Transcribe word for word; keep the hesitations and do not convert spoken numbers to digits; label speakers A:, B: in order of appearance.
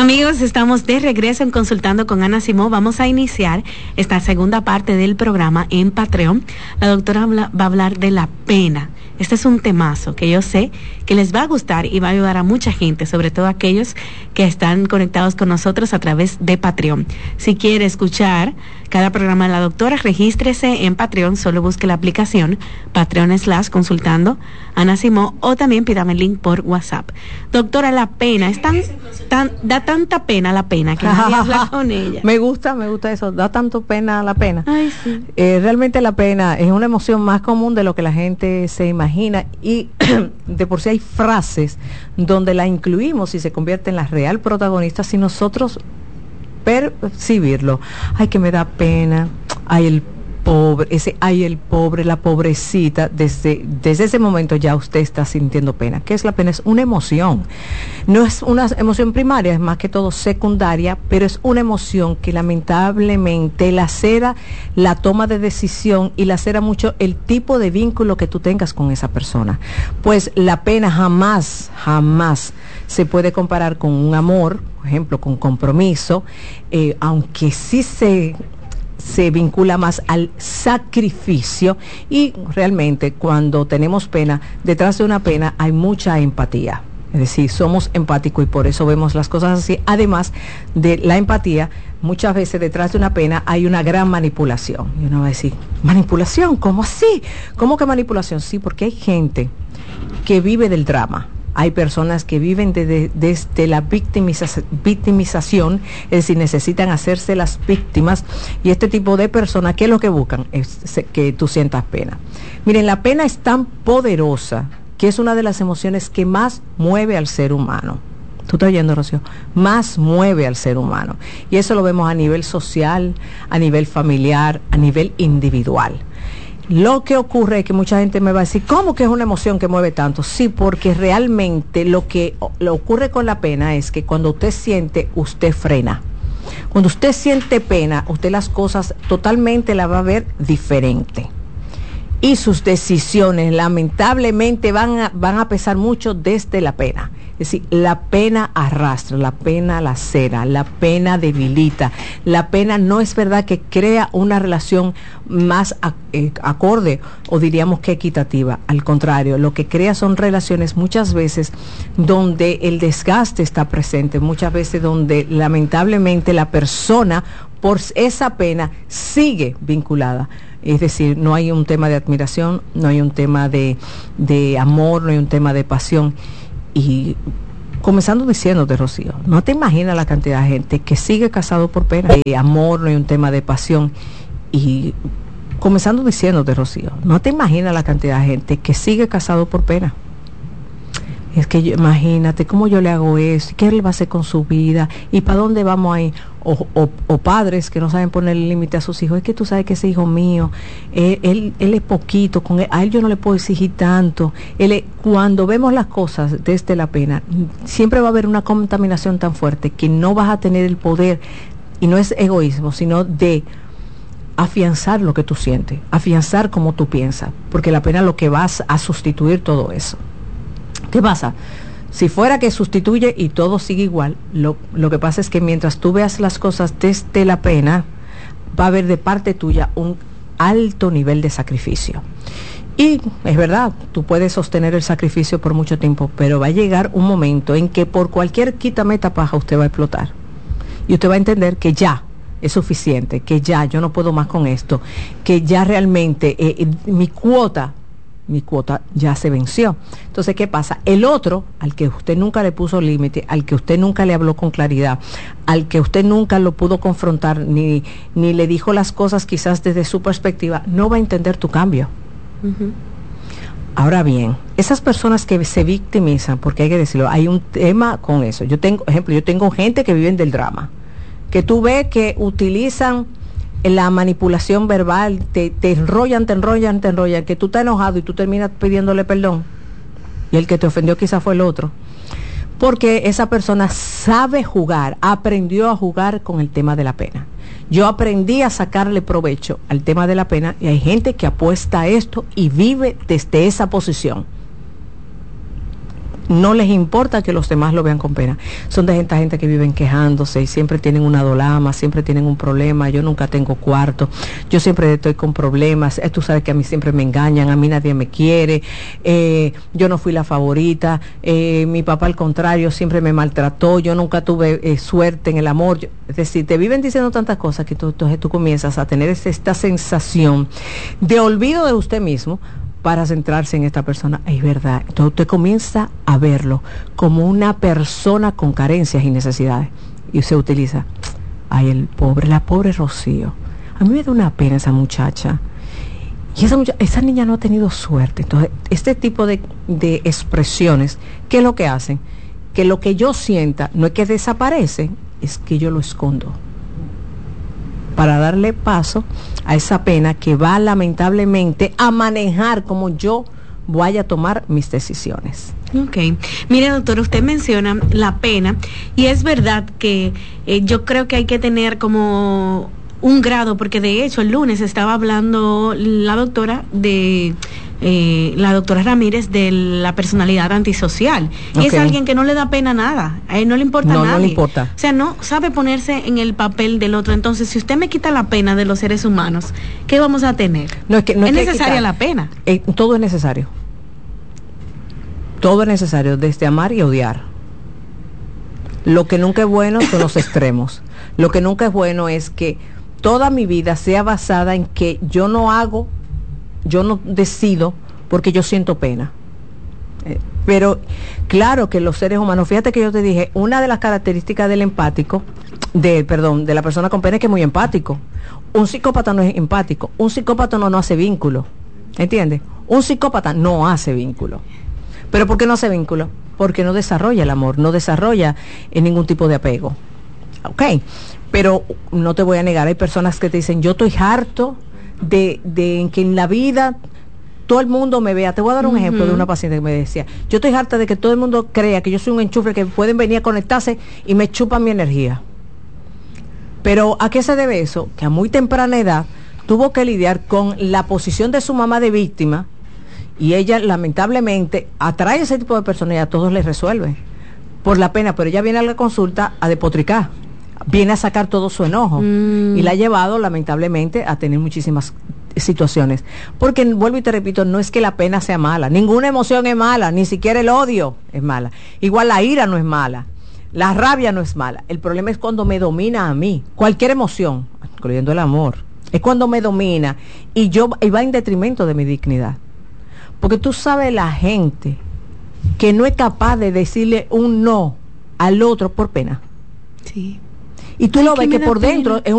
A: Amigos, estamos de regreso en Consultando con Ana Simó. Vamos a iniciar esta segunda parte del programa en Patreon. La doctora habla, va a hablar de la pena. Este es un temazo que yo sé que les va a gustar y va a ayudar a mucha gente, sobre todo aquellos que están conectados con nosotros a través de Patreon. Si quiere escuchar cada programa de la doctora, regístrese en Patreon, solo busque la aplicación Patreon slash Consultando Ana Simó, o también pídame el link por WhatsApp. Doctora, la pena es tan, tan da tanta pena la pena que nadie habla con ella.
B: Me gusta, me gusta eso, da tanto pena la pena.
A: Ay, sí.
B: Eh, realmente la pena es una emoción más común de lo que la gente se imagina, y de por sí hay frases donde la incluimos y se convierte en la real protagonista si nosotros percibirlo. Ay, que me da pena, ay, el pobre, ese ay, el pobre, la pobrecita, desde, desde ese momento ya usted está sintiendo pena. ¿Qué es la pena? Es una emoción. No es una emoción primaria, es más que todo secundaria, pero es una emoción que lamentablemente lacera la toma de decisión y lacera mucho el tipo de vínculo que tú tengas con esa persona. Pues la pena jamás, jamás se puede comparar con un amor, por ejemplo, con compromiso, eh, aunque sí se... se vincula más al sacrificio, y realmente cuando tenemos pena, detrás de una pena hay mucha empatía, es decir, somos empáticos y por eso vemos las cosas así. Además de la empatía, muchas veces detrás de una pena hay una gran manipulación, y uno va a decir, ¿manipulación? ¿Cómo así? ¿Cómo que manipulación? Sí, porque hay gente que vive del drama. Hay personas que viven desde de, de, de la victimiza, victimización, es decir, necesitan hacerse las víctimas, y este tipo de personas, ¿qué es lo que buscan? Es que tú sientas pena. Miren, la pena es tan poderosa que es una de las emociones que más mueve al ser humano. ¿Tú estás oyendo, Rocío? Más mueve al ser humano. Y eso lo vemos a nivel social, a nivel familiar, a nivel individual. Lo que ocurre es que mucha gente me va a decir, ¿cómo que es una emoción que mueve tanto? Sí, porque realmente lo que lo ocurre con la pena es que cuando usted siente, usted frena. Cuando usted siente pena, usted las cosas totalmente las va a ver diferente. Y sus decisiones lamentablemente van a, van a pesar mucho desde la pena. Es decir, la pena arrastra, la pena lacera, la pena debilita, la pena no es verdad que crea una relación más a, eh, acorde, o diríamos que equitativa. Al contrario, lo que crea son relaciones muchas veces donde el desgaste está presente, muchas veces donde lamentablemente la persona por esa pena sigue vinculada. Es decir, no hay un tema de admiración, no hay un tema de, de amor, no hay un tema de pasión. Y comenzando diciéndote, Rocío, no te imaginas la cantidad de gente que sigue casado por pena. De amor, no hay un tema de pasión. Y comenzando diciéndote, Rocío, no te imaginas la cantidad de gente que sigue casado por pena. Es que yo, imagínate cómo yo le hago eso, qué él va a hacer con su vida y para dónde vamos ahí. O, o, o padres que no saben poner límite a sus hijos. Es que tú sabes que ese hijo mío, él, él, él es poquito, con él, a él yo no le puedo exigir tanto. Él es, cuando vemos las cosas desde la pena, siempre va a haber una contaminación tan fuerte que no vas a tener el poder, y no es egoísmo, sino de afianzar lo que tú sientes, afianzar cómo tú piensas, porque la pena lo que vas a sustituir todo eso. ¿Qué pasa? Si fuera que sustituye y todo sigue igual, lo, lo que pasa es que mientras tú veas las cosas desde la pena, va a haber de parte tuya un alto nivel de sacrificio. Y es verdad, tú puedes sostener el sacrificio por mucho tiempo, pero va a llegar un momento en que por cualquier quítameta paja usted va a explotar. Y usted va a entender que ya es suficiente, que ya yo no puedo más con esto, que ya realmente eh, mi cuota... mi cuota ya se venció. Entonces, ¿qué pasa? El otro, al que usted nunca le puso límite, al que usted nunca le habló con claridad, al que usted nunca lo pudo confrontar, ni, ni le dijo las cosas quizás desde su perspectiva, no va a entender tu cambio. Uh-huh. Ahora bien, esas personas que se victimizan, porque hay que decirlo, hay un tema con eso. Yo tengo, ejemplo, yo tengo gente que viven del drama, que tú ves que utilizan la manipulación verbal, te, te enrollan, te enrollan, te enrollan, que tú estás enojado y tú terminas pidiéndole perdón, y el que te ofendió quizás fue el otro, porque esa persona sabe jugar, aprendió a jugar con el tema de la pena. Yo aprendí a sacarle provecho al tema de la pena, y hay gente que apuesta a esto y vive desde esa posición. no les importa que los demás lo vean con pena. Son de gente, gente que viven quejándose y siempre tienen una dolama, siempre tienen un problema. Yo nunca tengo cuarto, yo siempre estoy con problemas. Eh, tú sabes que a mí siempre me engañan, a mí nadie me quiere, eh, yo no fui la favorita, eh, mi papá al contrario siempre me maltrató, yo nunca tuve eh, suerte en el amor. Yo, es decir, te viven diciendo tantas cosas que tú, entonces tú comienzas a tener esta sensación de olvido de usted mismo, para centrarse en esta persona. Es verdad, entonces usted comienza a verlo como una persona con carencias y necesidades, y se utiliza, ay, el pobre, la pobre Rocío, a mí me da una pena esa muchacha, y esa, muchacha, esa niña no ha tenido suerte. Entonces, este tipo de, de expresiones, ¿qué es lo que hacen? Que lo que yo sienta no es que desaparece, es que yo lo escondo, para darle paso a esa pena que va lamentablemente a manejar como yo vaya a tomar mis decisiones.
A: Ok. Mire, doctora, usted menciona la pena, y es verdad que eh, yo creo que hay que tener como un grado, porque de hecho el lunes estaba hablando la doctora de... Eh, la doctora Ramírez de la personalidad antisocial. Okay. Es alguien que no le da pena nada, a él no le importa
B: no,
A: nada.
B: No le importa.
A: O sea, no sabe ponerse en el papel del otro. Entonces, si usted me quita la pena de los seres humanos, ¿qué vamos a tener?
B: No, es que, no
A: es,
B: es
A: necesaria
B: quitar.
A: la pena.
B: Eh, todo es necesario. Todo es necesario, desde amar y odiar. Lo que nunca es bueno son los extremos. Lo que nunca es bueno es que toda mi vida sea basada en que yo no hago, yo no decido porque yo siento pena. Eh, pero claro que los seres humanos, fíjate que yo te dije, una de las características del empático, de, perdón, de la persona con pena es que es muy empático. Un psicópata no es empático, un psicópata no, no hace vínculo, ¿entiendes? Un psicópata no hace vínculo. ¿Pero por qué no hace vínculo? Porque no desarrolla el amor, no desarrolla eh, ningún tipo de apego. Ok, pero no te voy a negar, hay personas que te dicen, yo estoy harto de, de que en la vida todo el mundo me vea. Te voy a dar un uh-huh. ejemplo de una paciente que me decía, yo estoy harta de que todo el mundo crea que yo soy un enchufe, que pueden venir a conectarse y me chupan mi energía. Pero ¿a qué se debe eso? Que a muy temprana edad tuvo que lidiar con la posición de su mamá de víctima, y ella lamentablemente atrae a ese tipo de personas y a todos les resuelve por la pena, pero ella viene a la consulta a despotricar, viene a sacar todo su enojo mm. y la ha llevado lamentablemente a tener muchísimas situaciones, porque vuelvo y te repito, no es que la pena sea mala, ninguna emoción es mala, ni siquiera el odio es mala, igual la ira no es mala, la rabia no es mala, el problema es cuando me domina a mí, cualquier emoción, incluyendo el amor, es cuando me domina y yo y va en detrimento de mi dignidad, porque tú sabes la gente que no es capaz de decirle un no al otro por pena.
A: Sí.
B: Y tú
A: Ay,
B: lo ves que, que por
A: pena.
B: dentro es